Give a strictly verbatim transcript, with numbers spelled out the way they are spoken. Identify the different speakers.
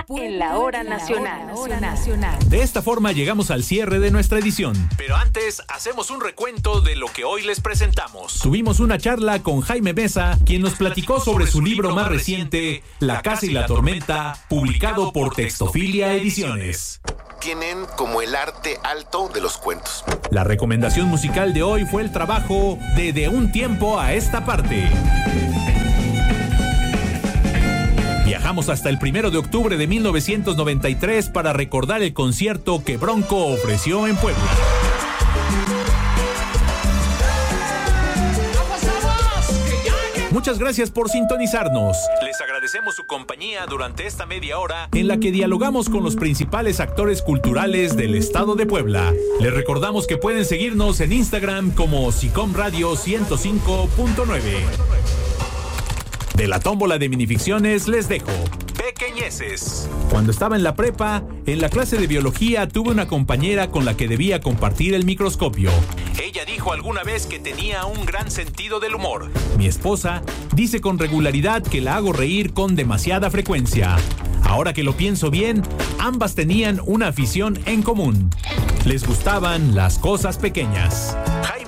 Speaker 1: en la hora nacional.
Speaker 2: De esta forma llegamos al cierre de nuestra edición. Pero antes, hacemos un recuento de lo que hoy les presentamos. Tuvimos una charla con Jaime Mesa, quien nos platicó sobre su libro más reciente, La Casa y la Tormenta, publicado por Textofilia Ediciones.
Speaker 3: Tienen como el arte alto de los cuentos.
Speaker 2: La recomendación musical de hoy fue el trabajo de De un tiempo a esta parte. Viajamos hasta el primero de octubre de mil novecientos noventa y tres para recordar el concierto que Bronco ofreció en Puebla. Muchas gracias por sintonizarnos. Les agradecemos su compañía durante esta media hora en la que dialogamos con los principales actores culturales del estado de Puebla. Les recordamos que pueden seguirnos en Instagram como Sicom Radio ciento cinco punto nueve. De la tómbola de minificciones les dejo pequeñeces. Cuando estaba en la prepa, en la clase de biología tuve una compañera con la que debía compartir el microscopio. Ella dijo alguna vez que tenía un gran sentido del humor. Mi esposa dice con regularidad que la hago reír con demasiada frecuencia. Ahora que lo pienso bien, ambas tenían una afición en común. Les gustaban las cosas pequeñas.